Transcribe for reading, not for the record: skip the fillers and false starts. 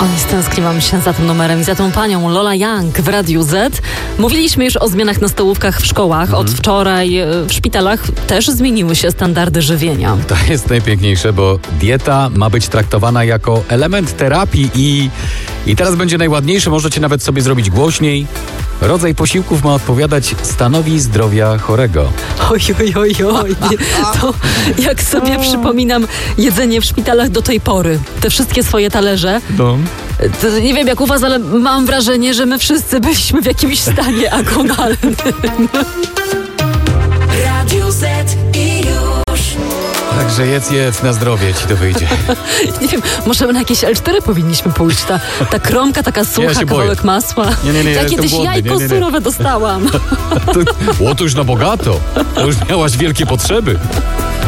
Oj, stęskniłam się za tym numerem i za tą panią Lola Young w Radiu Z. Mówiliśmy już o zmianach na stołówkach w szkołach. Od wczoraj w szpitalach też zmieniły się standardy żywienia. To jest najpiękniejsze, bo dieta ma być traktowana jako element terapii i teraz będzie najładniejsze, możecie nawet sobie zrobić głośniej. Rodzaj posiłków ma odpowiadać stanowi zdrowia chorego. Oj. To jak sobie przypominam jedzenie w szpitalach do tej pory. Te wszystkie swoje talerze. No. To nie wiem jak u was, ale mam wrażenie, że my wszyscy byliśmy w jakimś stanie agonalnym. Radio Z i już. Także jedz, na zdrowie ci to wyjdzie. Nie wiem, może na jakieś L4 powinniśmy pójść. Ta kromka taka sucha, się kawałek boję. masła. Nie, Ja kiedyś jestem głodny. jajko surowe dostałam. To już na bogato. To już miałaś wielkie potrzeby.